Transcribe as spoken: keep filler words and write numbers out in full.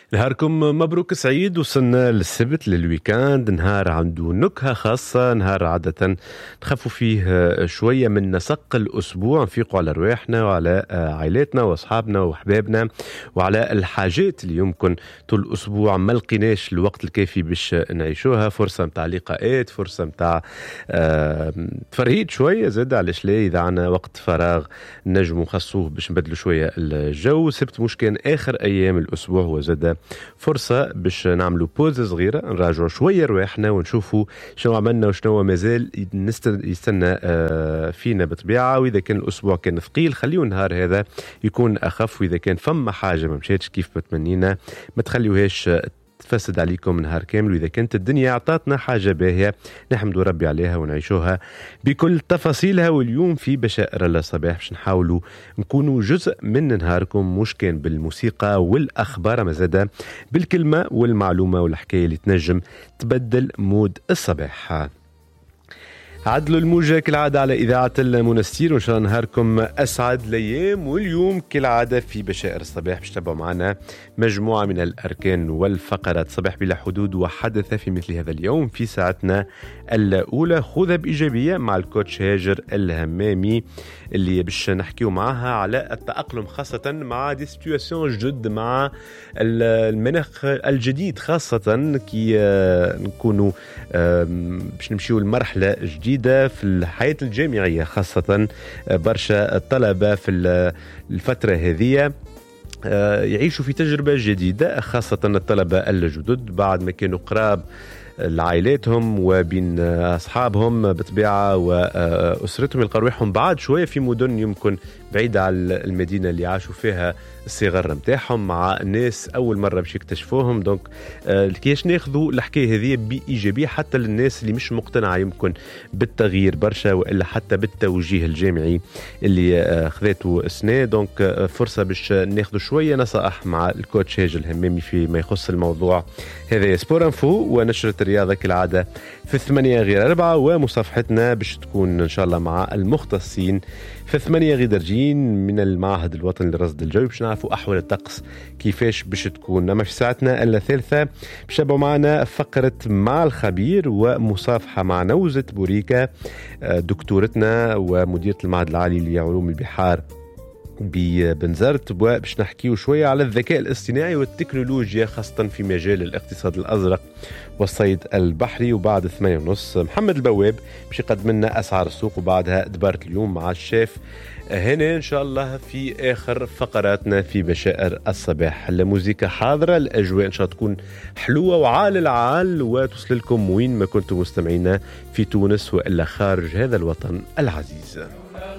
نهاركم مبروك سعيد. وصلنا للسبت للويكاند، نهار عنده نكهة خاصة، نهار عادة نخفوا فيه شوية من نسق الأسبوع، نفيقوا على رواحنا وعلى عائلاتنا وأصحابنا وأحبابنا وعلى الحاجات اللي يمكن طول الأسبوع ما لقيناش الوقت الكافي باش نعيشوها. فرصة متاع لقاءات، فرصة متاع تفرهيد شوية زاد، علاش لا إذا عنا وقت فراغ نجموا نخصوه باش نبدلوا شوية الجو. سبت مش كان آخر أيام الأسبوع، هو زاد فرصة باش نعملوا بوز صغيرة، نراجعوا شوية رواحنا ونشوفوا شنو عملنا وشنو مازال يستنى فينا بطبيعة. وإذا كان الأسبوع كان ثقيل خليو النهار هذا يكون أخف، وإذا كان فما حاجة ما مشيتش كيف بتمنينا ما تخليوهاش تفسد عليكم نهار كامل. وإذا كانت الدنيا أعطتنا حاجة باهية نحمد ربي عليها ونعيشوها بكل تفاصيلها. واليوم في بشائر الصباح باش نحاولوا نكونوا جزء من نهاركم، مش كان بالموسيقى والأخبار، ما زاد بالكلمة والمعلومة والحكاية اللي تنجم تبدل مود الصباح. عدلوا الموجة كالعادة على إذاعة المنستير، وإن شاء الله نهاركم أسعد الأيام. واليوم كالعادة في بشائر الصباح باش تتابعوا معنا مجموعة من الأركان والفقرات. صباح بلا حدود وحدث في مثل هذا اليوم في ساعتنا الأولى خذها بإيجابية مع الكوتش هاجر الهمامي، اللي باش نحكيو معها على التأقلم خاصة مع دي سيتواسيون جدد، مع المناخ الجديد، خاصة كي نكونوا باش نمشيو لمرحلة جديدة في الحياة الجامعية، خاصة برشا الطلبة في الفترة هذه يعيشوا في تجربة جديدة، خاصة الطلبة الجدد بعد ما كانوا قراب لعائلاتهم وبين أصحابهم بطبيعة وأسرتهم، يلقوا روحهم بعد شوية في مدن يمكن بعيدة عن المدينة اللي عاشوا فيها الصغر متاعهم، مع الناس أول مرة باش يكتشفوهم. دونك كيش ناخذوا الحكاية هذه بإيجابية حتى للناس اللي مش مقتنعة يمكن بالتغيير برشا، وإلا حتى بالتوجيه الجامعي اللي خذاته السنة. دونك فرصة باش ناخذوا شوية نصائح مع الكوتش هاجر الهمامي فيما يخص الموضوع هذا. سبور انفو ونشرة الرياضة كالعادة في الثمانية غير أربعة، ومصافحتنا باش تكون إن شاء الله مع المختصين في الثمانية غير درجين من المعهد الوطني للرصد الجوي باش نعرفوا أحوال الطقس كيفاش باش تكون. أما في ساعتنا الثالثة باش تابعوا معنا فقرة مع الخبير ومصافحة مع نوزة بوريكا، دكتورتنا ومديرة المعهد العالي لعلوم البحار ببنزرت، وباش نحكيو شوية على الذكاء الاصطناعي والتكنولوجيا خاصة في مجال الاقتصاد الأزرق والصيد البحري. وبعد ثمانية ونص محمد البواب باش يقدم لنا أسعار السوق، وبعدها دبارة اليوم مع الشيف هنا إن شاء الله في آخر فقراتنا في بشائر الصباح. الموسيقى حاضرة، الأجواء إن شاء الله تكون حلوة وعال العال وتوصل لكم وين ما كنتم مستمعين في تونس وإلا خارج هذا الوطن العزيز.